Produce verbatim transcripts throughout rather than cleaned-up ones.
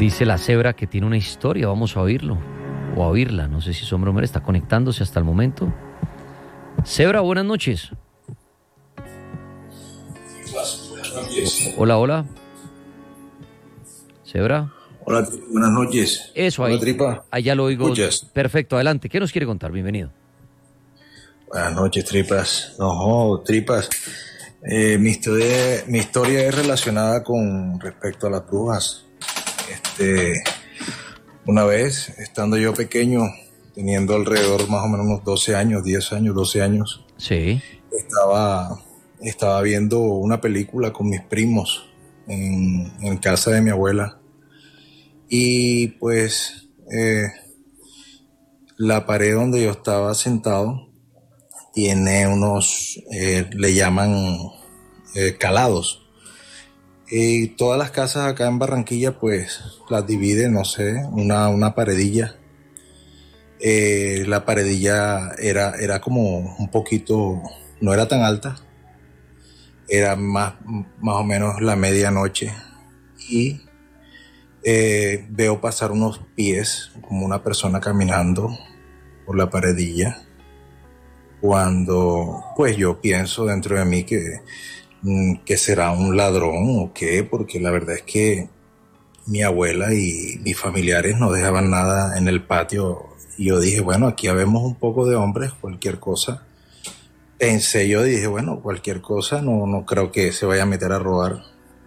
Dice la cebra que tiene una historia, vamos a oírlo, o a oírla, no sé si es hombre o mujer, está conectándose hasta el momento. Cebra, buenas noches. Hola, hola. Cebra. Hola, buenas noches. Eso ahí. Hola, Tripa. Allá lo oigo. ¿Escuchas? Perfecto, adelante. ¿Qué nos quiere contar? Bienvenido. Buenas noches, Tripas. No, Tripas. Eh, mi, historia, mi historia es relacionada con respecto a las brujas. Este, una vez, estando yo pequeño, teniendo alrededor más o menos unos doce años, diez años, doce años, sí. estaba, estaba viendo una película con mis primos en, en casa de mi abuela. Y pues eh, la pared donde yo estaba sentado tiene unos, eh, le llaman eh, calados. Y todas las casas acá en Barranquilla pues las divide, no sé, una, una paredilla. Eh, la paredilla era, era como un poquito, no era tan alta, era más, más o menos la medianoche. Y Eh, veo pasar unos pies como una persona caminando por la paredilla, cuando pues yo pienso dentro de mí que, que será un ladrón o qué, porque la verdad es que mi abuela y mis familiares no dejaban nada en el patio y yo dije, bueno, aquí habemos un poco de hombres, cualquier cosa. Pensé yo, dije, bueno, cualquier cosa, no, no creo que se vaya a meter a robar.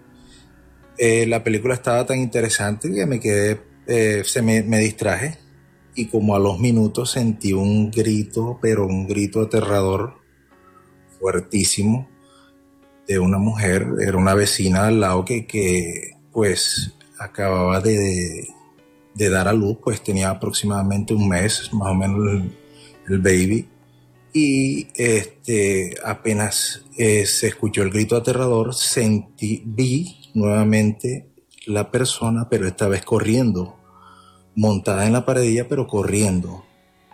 Eh, la película estaba tan interesante que me quedé, eh, se me, me distraje y como a los minutos sentí un grito, pero un grito aterrador, fuertísimo, de una mujer. Era una vecina al lado que, que pues acababa de, de dar a luz, pues tenía aproximadamente un mes, más o menos el, el baby. Y este, apenas eh, se escuchó el grito aterrador, sentí, vi nuevamente la persona, pero esta vez corriendo, montada en la paredilla, pero corriendo.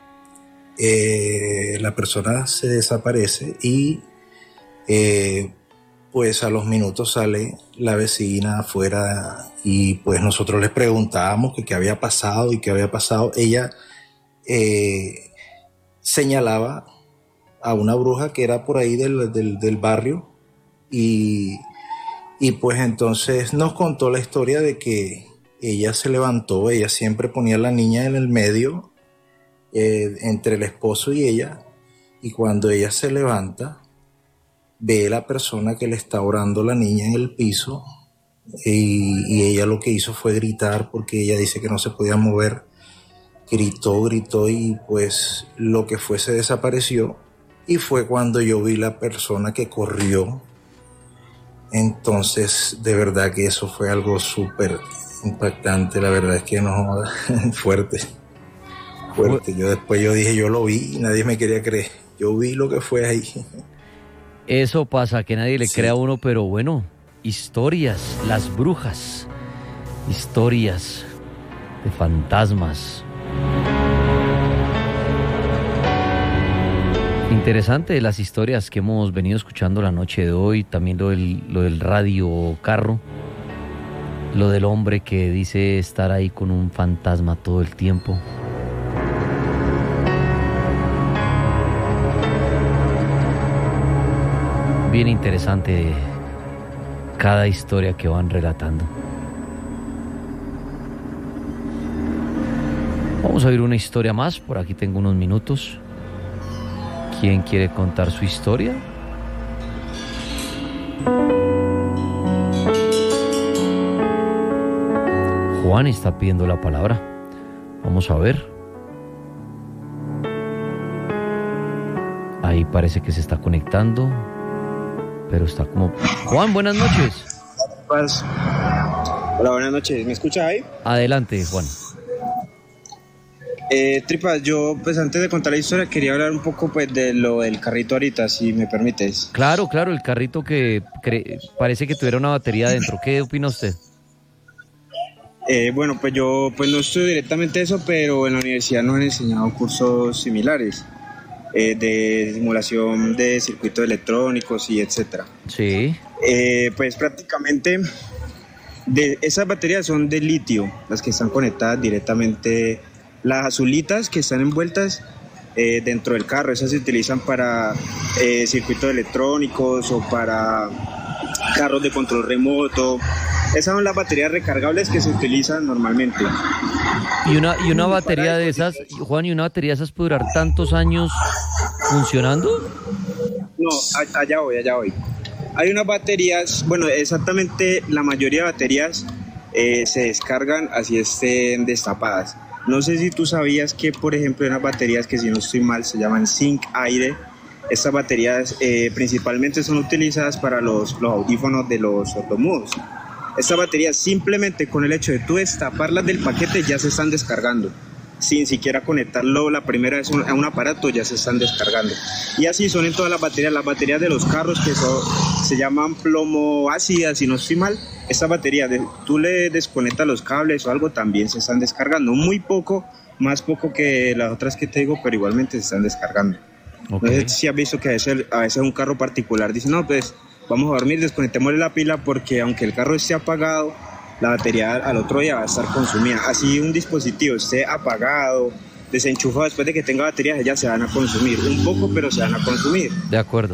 Eh, la persona se desaparece y eh, pues a los minutos sale la vecina afuera y pues nosotros les preguntábamos que qué había pasado y qué había pasado. Ella eh, señalaba a una bruja que era por ahí del, del, del barrio y, y pues entonces nos contó la historia de que ella se levantó, ella siempre ponía a la niña en el medio eh, entre el esposo y ella, y cuando ella se levanta ve a la persona que le está orando la niña en el piso y, y ella lo que hizo fue gritar porque ella dice que no se podía mover, gritó, gritó y pues lo que fue se desapareció. Y fue cuando yo vi la persona que corrió. Entonces, de verdad que eso fue algo súper impactante. La verdad es que no, fuerte, fuerte. Yo después yo dije, yo lo vi y nadie me quería creer. Yo vi lo que fue ahí. Eso pasa, que nadie le Sí. crea a uno, pero bueno, historias, las brujas, historias de fantasmas. Interesante las historias que hemos venido escuchando la noche de hoy, también lo del, lo del radio carro, lo del hombre que dice estar ahí con un fantasma todo el tiempo. Bien interesante cada historia que van relatando. Vamos a oír una historia más, por aquí tengo unos minutos. ¿Quién quiere contar su historia? Juan está pidiendo la palabra. Vamos a ver. Ahí parece que se está conectando, pero está como... Juan, buenas noches. Hola, buenas noches. ¿Me escuchas ahí? Adelante, Juan. Eh, Tripas, yo pues antes de contar la historia quería hablar un poco pues de lo del carrito ahorita, si me permites. Claro, claro, el carrito que cre- parece que tuviera una batería adentro. ¿Qué opina usted? Eh, bueno, pues yo pues no estudio directamente eso, pero en la universidad nos han enseñado cursos similares eh, de simulación de circuitos electrónicos y etcétera. Sí. Eh, pues prácticamente De, esas baterías son de litio, las que están conectadas directamente. Las azulitas que están envueltas eh, dentro del carro, esas se utilizan para eh, circuitos electrónicos o para carros de control remoto. Esas son las baterías recargables que se utilizan normalmente. Y una, y una batería de esas, Juan, ¿y una batería de esas puede durar tantos años funcionando? No, allá voy, allá voy. Hay unas baterías, bueno, exactamente la mayoría de baterías eh, se descargan así estén destapadas. No sé si tú sabías que, por ejemplo, hay unas baterías que, si no estoy mal, se llaman zinc aire. Estas baterías eh, principalmente son utilizadas para los, los audífonos de los sordomudos. Estas baterías, simplemente con el hecho de tú destaparlas del paquete, ya se están descargando. Sin siquiera conectarlo la primera vez a un aparato, ya se están descargando. Y así son en todas las baterías. Las baterías de los carros, que son, se llaman plomo ácidas, si no estoy mal, estas baterías, de, tú le desconectas los cables o algo, también se están descargando. Muy poco, más poco que las otras que te digo, pero igualmente se están descargando. Okay. No sé si has visto que a veces, a veces un carro particular dice, no, pues vamos a dormir, desconectémosle la pila, porque aunque el carro esté apagado, la batería al otro día va a estar consumida. Así un dispositivo esté apagado, desenchufado, después de que tenga baterías, ellas se van a consumir. Un poco, pero se van a consumir. De acuerdo.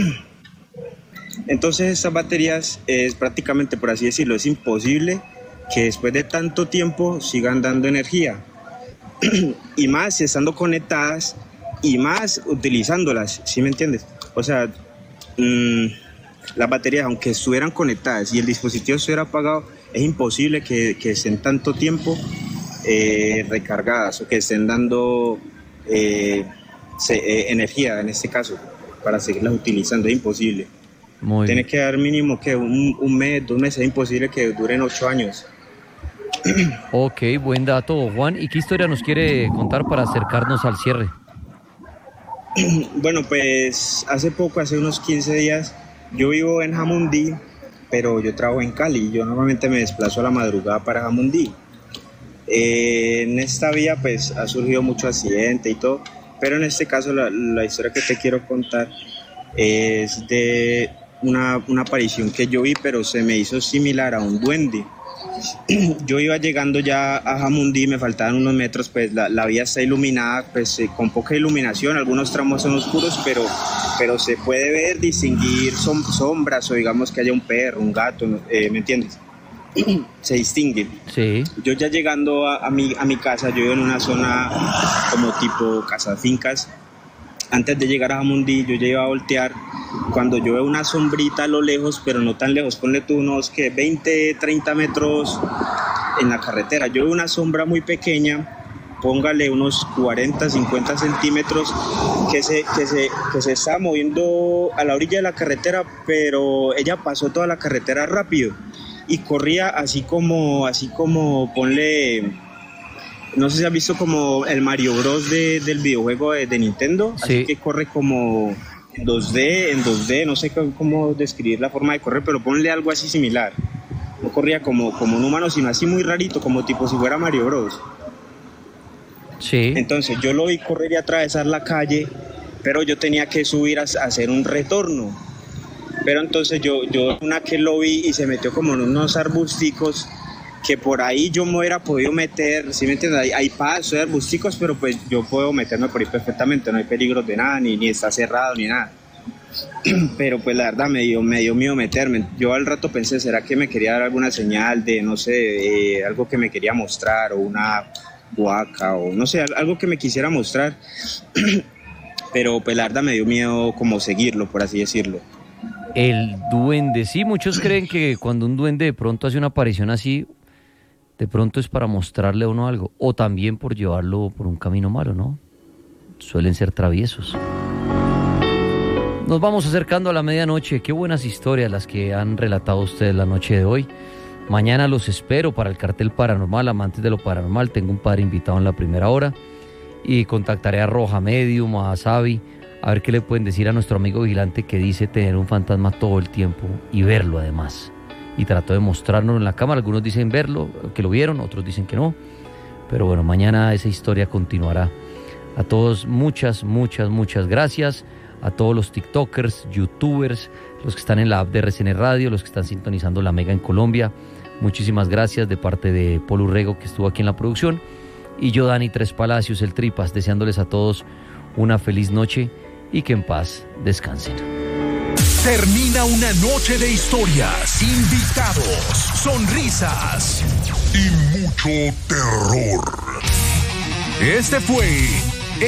Entonces estas baterías es prácticamente, por así decirlo, es imposible que después de tanto tiempo sigan dando energía. Y más si estando conectadas y más utilizándolas, ¿sí me entiendes? O sea, mmm, las baterías, aunque estuvieran conectadas y el dispositivo estuviera apagado, es imposible que, que estén tanto tiempo eh, recargadas o que estén dando eh, se, eh, energía, en este caso, para seguirlas utilizando. Es imposible. Muy Tiene bien. que dar mínimo que un, un mes, dos meses. Es imposible que duren ocho años. Ok, buen dato, Juan. ¿Y qué historia nos quiere contar para acercarnos al cierre? Bueno, pues hace poco, hace unos quince días, yo vivo en Jamundí, pero yo trabajo en Cali. Yo normalmente me desplazo a la madrugada para Jamundí. Eh, en esta vía pues ha surgido mucho accidente y todo, pero en este caso la, la historia que te quiero contar es de una, una aparición que yo vi, pero se me hizo similar a un duende. Yo iba llegando ya a Jamundí, me faltaban unos metros, pues la, la vía está iluminada, pues eh, con poca iluminación, algunos tramos son oscuros, pero, pero se puede ver, distinguir som, sombras, o digamos que haya un perro, un gato, eh, ¿me entiendes? Se distingue. Sí. Yo ya llegando a, a, mi, a mi casa, yo vivo en una zona como tipo casa fincas. Antes de llegar a Jamundí, yo ya iba a voltear, cuando yo veo una sombrita a lo lejos, pero no tan lejos, ponle tú unos que veinte, treinta metros en la carretera. Yo veo una sombra muy pequeña, póngale unos cuarenta, cincuenta centímetros, que se, que, se, que se está moviendo a la orilla de la carretera, pero ella pasó toda la carretera rápido y corría así como, así como ponle... No sé si has visto como el Mario Bros de, del videojuego de, de Nintendo, sí. Así que corre como en dos D, en dos D, no sé cómo describir la forma de correr, pero ponle algo así similar. No corría como, como un humano, sino así muy rarito, como tipo si fuera Mario Bros. Sí. Entonces yo lo vi correr y atravesar la calle, pero yo tenía que subir a, a hacer un retorno. Pero entonces yo, yo una que lo vi y se metió como en unos arbusticos, que por ahí yo me hubiera podido meter, ¿sí me entiendes? Hay, hay pasos, hay arbusticos, pero pues yo puedo meterme por ahí perfectamente, no hay peligros de nada, ni, ni está cerrado, ni nada. Pero pues la verdad me dio, me dio miedo meterme. Yo al rato pensé, ¿será que me quería dar alguna señal de, no sé, eh, algo que me quería mostrar, o una huaca, o no sé, algo que me quisiera mostrar? Pero pues la verdad me dio miedo como seguirlo, por así decirlo. El duende, sí, muchos creen que cuando un duende de pronto hace una aparición así, de pronto es para mostrarle a uno algo, o también por llevarlo por un camino malo, ¿no? Suelen ser traviesos. Nos vamos acercando a la medianoche. Qué buenas historias las que han relatado ustedes la noche de hoy. Mañana los espero para el cartel paranormal, amantes de lo paranormal. Tengo un padre invitado en la primera hora y contactaré a Roja Medium, a Sabi, a ver qué le pueden decir a nuestro amigo vigilante que dice tener un fantasma todo el tiempo y verlo además. Y trató de mostrarnos en la cámara. Algunos dicen verlo, que lo vieron, otros dicen que no. Pero bueno, mañana esa historia continuará. A todos muchas, muchas, muchas gracias. A todos los tiktokers, youtubers, los que están en la app de R C N Radio, los que están sintonizando La Mega en Colombia. Muchísimas gracias de parte de Paul Urrego, que estuvo aquí en la producción, y yo, Dani Tres Palacios, el Tripas, deseándoles a todos una feliz noche y que en paz descansen. Termina una noche de historias, invitados, sonrisas y mucho terror. Este fue